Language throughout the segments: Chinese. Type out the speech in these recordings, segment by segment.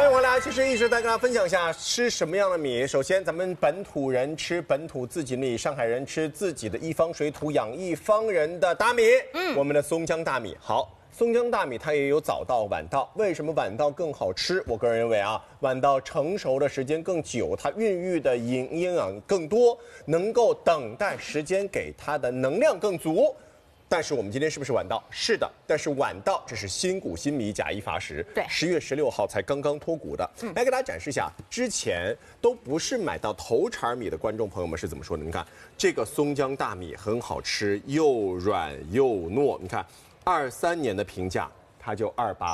迎回来。其实一直在跟大家分享一下吃什么样的米。首先，咱们本土人吃本土自己的米，上海人吃自己的一方水土养一方人的大米。我们的松江大米好。松江大米它也有早稻、晚稻，为什么晚稻更好吃？我个人认为啊，晚稻成熟的时间更久，它孕育的营养更多，能够等待时间给它的能量更足。但是我们今天是不是晚稻？是的，但是晚稻这是新谷新米，假一罚十。 对 ，10月16号才刚刚脱谷的。来给大家展示一下，之前都不是买到头茬米的观众朋友们是怎么说的？你看这个松江大米很好吃，又软又糯。你看23年的评价，它就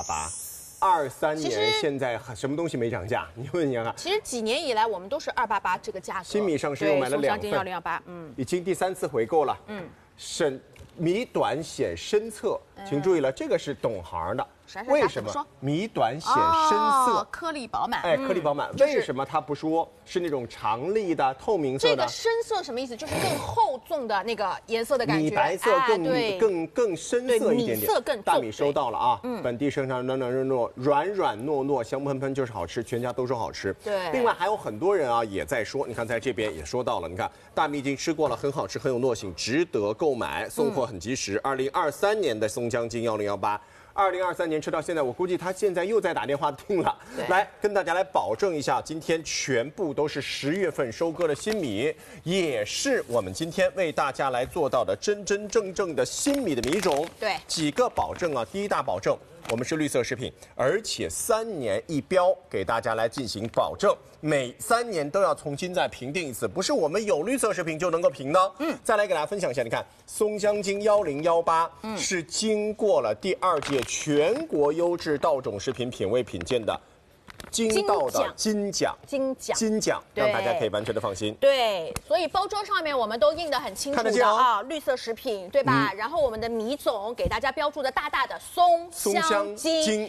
288。23年现在什么东西没涨价？你问你看看。 其实几年以来我们都是288这个价格。 新米上市又买了2份 ，1018， 已经第3次回购了。米短显深色，请注意了，这个是懂行的。为什么米短显深色？ 颗粒饱满。 哎，颗粒饱满。为什么他不说是那种常粒的、透明色的？ 这个深色什么意思？就是更厚重的那个颜色的感觉。 米白色更深色一点点。 米色更重。 大米收到了啊，本地生产，软软糯糯，香喷喷，就是好吃，全家都说好吃。 对。 另外还有很多人啊也在说，你看在这边也说到了，你看大米已经吃过了，很好吃，很有糯性，值得购买，送货很及时。2023年的松江金1018，2023年吃到现在，我估计他现在又在打电话订了。来跟大家来保证一下，今天全部都是10月份收割的新米，也是我们今天为大家来做到的真真正正的新米的米种。 对， 几个保证啊，第一大保证。我们是绿色食品，而且3年一标，给大家来进行保证，每3年都要重新再评定一次，不是我们有绿色食品就能够评的。再来给大家分享一下，你看松江金1018，是经过了第2届全国优质稻种食品品味品鉴的。金稻的金奖，让大家可以完全的放心。 对，所以包装上面我们都印得很清楚的啊，绿色食品，对吧？然后我们的米种给大家标注的大大的松香金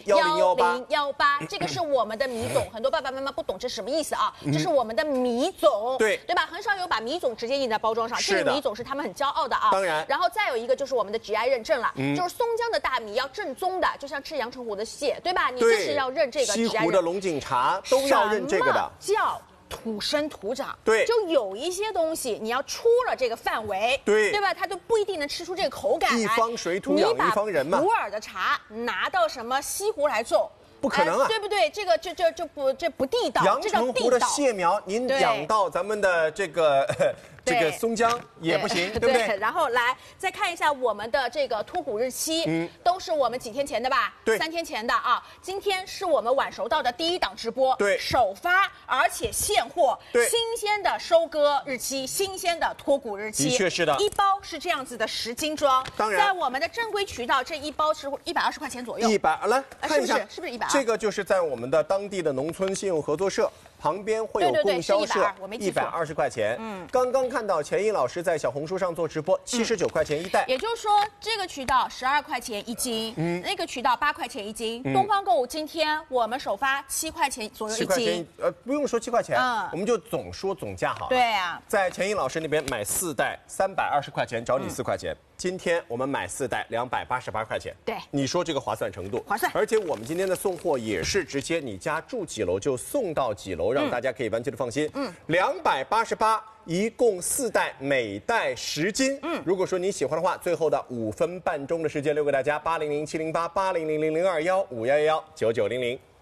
1018，这个是我们的米种。很多爸爸妈妈不懂这什么意思啊？这是我们的米种，对吧？很少有把米种直接印在包装上，这个米种是他们很骄傲的啊。 当然， 然后再有一个就是我们的 GI 认证了，就是松江的大米要正宗的，就像吃阳澄湖的蟹，对吧？你就是要认这个 GI 认证。 西湖的龙井茶都要认这个的。 叫土生土长， 对， 就有一些东西你要出了这个范围， 对吧？它都不一定能吃出这个口感来。 一方水土养一方人嘛。 普洱的茶拿到什么西湖来种？ 不可能啊， 对不对？这个这不地道。 阳澄湖的蟹苗，您养到咱们的这个松江也不行，对不对？ 然后来再看一下我们的这个脱谷日期，都是我们几天前的吧？ 对 ，3天前的啊。今天是我们晚熟稻的第1档直播， 对， 首发而且现货， 对， 新鲜的收割日期，新鲜的脱谷日期， 的确是的。 一包是这样子的10斤装， 当然， 在我们的正规渠道，这一包是120块钱左右。 来看一下， 是不是120？ 这个就是在我们的当地的农村信用合作社。旁边会有供销社，120块钱。刚刚看到钱毅老师在小红书上做直播，79块钱一袋。 也就是说，这个渠道12块钱1斤，那个渠道8块钱1斤。东方购物今天我们首发7块钱左右1斤。 不用说7块钱，我们就说总价好了。 对啊， 在钱毅老师那边买4袋320块钱，找你4块钱。今天我们买4袋288块钱。 对， 你说这个划算程度？ 划算。 而且我们今天的送货也是直接你家住几楼就送到几楼。让大家可以完全的放心。288，一共4袋，每袋10斤。如果说你喜欢的话，最后的5分半钟的时间留给大家，800-708-8000-0215119900。